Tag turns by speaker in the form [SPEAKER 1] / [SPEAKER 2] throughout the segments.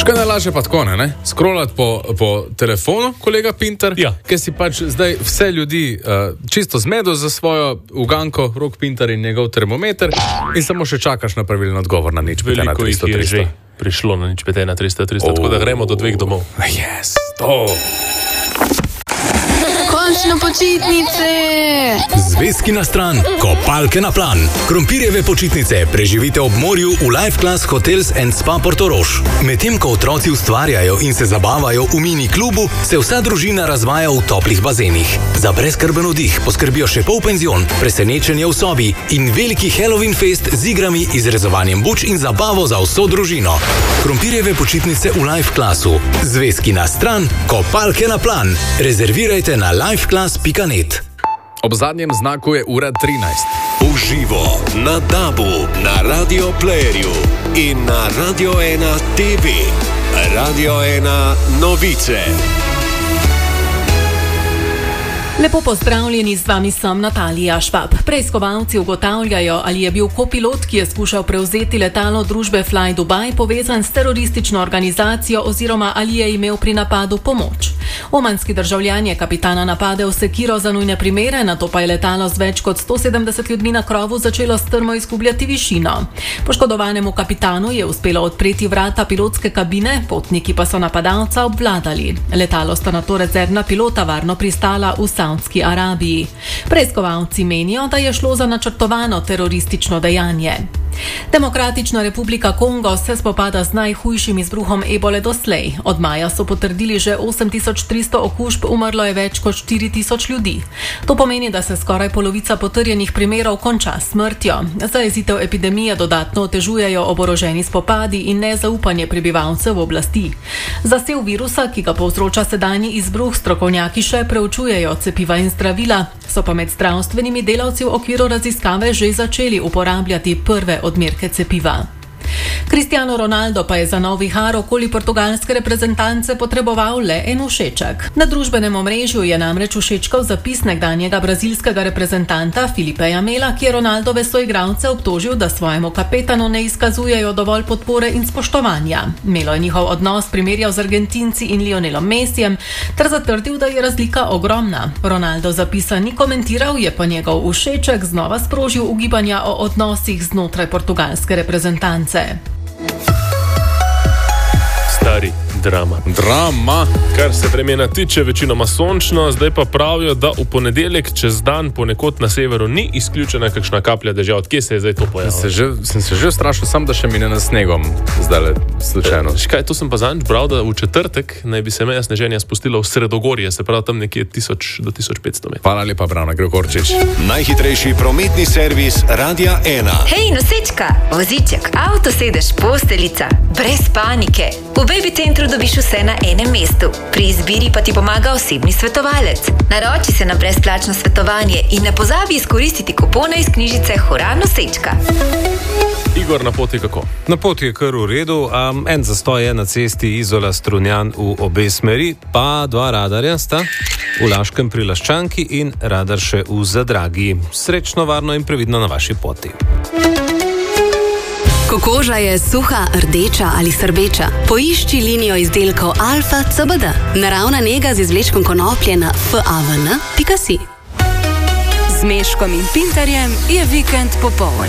[SPEAKER 1] Škoda najlažje pa tako, ne? Scrollati po telefonu, kolega Pintar, ker si pač zdaj vse ljudi čisto zmedo za svojo uganko, Rok Pintar in njegov termometer in samo še čakaš na pravilen odgovor na nič 5 na 300, 300.
[SPEAKER 2] Prišlo na nič 5 na 300, 300, tako da gremo do 2 domov.
[SPEAKER 1] Yes, to.
[SPEAKER 3] Končno počitnice!
[SPEAKER 4] Zvezki na stran, kopalke na plan. Krompirjeve počitnice preživite ob morju v Life Class Hotels and Spa Portorož. Medtem ko otroci ustvarjajo in se zabavajo v mini klubu, se vsa družina razvaja v toplih bazenih. Za brezskrben vdih poskrbijo še polpenzion, presenečenje v sobi in veliki Halloween fest z igrami, izrezovanjem buč in zabavo za vso družino. Krompirjeve počitnice v Life Classu. Zvezki na stran, kopalke na plan. Rezervirajte na lifeclass.net.
[SPEAKER 1] Ob zadnjem znaku je ura 13.
[SPEAKER 5] Uživo na DAB-u, na Radio Playerju in na Radio 1 TV. Radio 1 novice.
[SPEAKER 6] Lepo pozdravljeni, z vami sem Natalija Švab. Preiskovalci ugotavljajo, ali je bil kopilot, ki je skušal prevzeti letalo družbe Fly Dubai, povezan s teroristično organizacijo oziroma ali je imel pri napadu pomoč. Omanski državljan je kapitana napadel s sekiro za nujne primere, nato pa je letalo z več kot 170 ljudmi na krovu začelo strmo izgubljati višino. Poškodovanemu kapitanu je uspelo odpreti vrata pilotske kabine, potniki pa so napadalca obvladali. Letalo sta nato rezervna pilota varno pristala v Saudski Arabiji. Preiskovalci menijo, da je šlo za načrtovano teroristično dejanje. Demokratična republika Kongo se spopada z najhujšim izbruhom ebole doslej. Od maja so potrdili že 8300 okužb, umrlo je več kot 4000 ljudi. To pomeni, da se skoraj polovica potrjenih primerov konča s smrtjo. Zajezitev epidemije dodatno otežujejo oboroženi spopadi in nezaupanje prebivalcev v oblasti. Za sev virusa, ki ga povzroča sedanji izbruh, strokovnjaki še preučujejo cepiva in zdravila, so pa med zdravstvenimi delavci v okviru raziskave že začeli uporabljati prve odmerke cepiva. Cristiano Ronaldo pa je za nov vihar okoli portugalske reprezentance potreboval le en všeček. Na družbenem omrežju je namreč všečkal zapis nekdanjega brazilskega reprezentanta Filipeja Mela, ki je Ronaldove soigralce obtožil, da svojemu kapetanu ne izkazujejo dovolj podpore in spoštovanja. Melo je njihov odnos primerjal z Argentinci in Lionelom Messijem ter zatrdil, da je razlika ogromna. Ronaldo zapisa ni komentiral, je pa njegov všeček znova sprožil ugibanja o odnosih znotraj portugalske reprezentance.
[SPEAKER 2] Stari drama. Kar se vremena tiče, večinoma sončno, zdaj pa pravijo, da v ponedeljek čez dan ponekod na severu ni izključena kakšna kaplja dežja. Od kje se je zdaj to pojavilo?
[SPEAKER 1] Sem se že strašil, sam da še mi ne snegom zdaj slučajno.
[SPEAKER 2] Škaj, to sem pa zanj bral, da v četrtek naj bi se meja sneženja spustila v Sredogorje, se pravi tam nekje 1000 do 1500 metrov.
[SPEAKER 1] Hvala lepa, Brana Gregorčič.
[SPEAKER 5] Najhitrejši prometni servis Radia 1.
[SPEAKER 7] Hej, nosečka, voziček, avtosedež, posteljica, brez panike. V Baby Centru dobiš vse na enem mestu. Pri izbiri pa ti pomaga osebni svetovalec. Naroči se na brezplačno svetovanje in ne pozabi izkoristiti kupone iz knjižice Hura nosečka.
[SPEAKER 2] Igor, na poti kako?
[SPEAKER 8] Na poti je kar v redu, en zastoj je na cesti Izola-Strunjan v obe smeri, pa 2 radarja sta v Laškem pri Laščanki in radar še v Zadragi. Srečno, varno in previdno na vaši poti.
[SPEAKER 3] Ko koža je suha, rdeča ali srbeča, poišči linijo izdelkov Alfa CBD. Naravna nega z izvlečkom konoplje na favn.si. Z Meškom in Pintarjem je vikend popoln.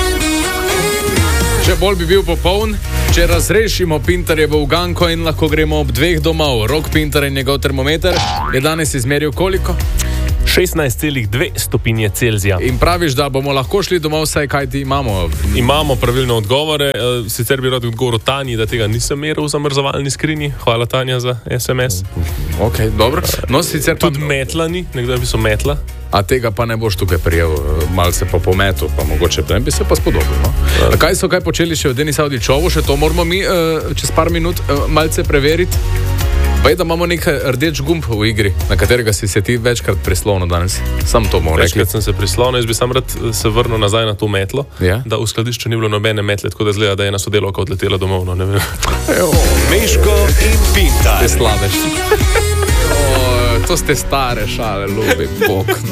[SPEAKER 1] Še bolj bi bil popoln, če razrešimo Pintarjevo uganko in lahko gremo ob 2 domov. Rok Pintar in njegov termometer je danes izmeril koliko?
[SPEAKER 2] 16,2 stopinje Celzija.
[SPEAKER 1] In praviš, da bomo lahko šli domov, vsaj kaj ti imamo?
[SPEAKER 2] Imamo pravilne odgovore, sicer bi rad odgovoril Tanji, da tega nisem meril v zamrzovalni skrini. Hvala, Tanja, za SMS.
[SPEAKER 1] Ok, dobro. No, sicer
[SPEAKER 2] tudi metla ni, nekdo bi so metla.
[SPEAKER 1] A tega pa ne boš tukaj prijel, malce po pometu, pa mogoče bi se pa spodobilo. No? Kaj so počeli še v Denis Avdićovu, še to moramo mi čez par minut malce preveriti. Vej, da imamo nek rdeč gumb v igri, na katerega si se ti večkrat prislonil danes. Sam to moram reči.
[SPEAKER 2] Večkrat sem se prislonil, jaz bi sam rad se vrnil nazaj na to metlo, da v skladišču ni bilo nobene metle, tako da zgleda, da je ena sodelavka odletela domov. No, ne vem.
[SPEAKER 5] Meško in Pintar.
[SPEAKER 1] Te slaveš. To ste stare šale, ljubi Bog.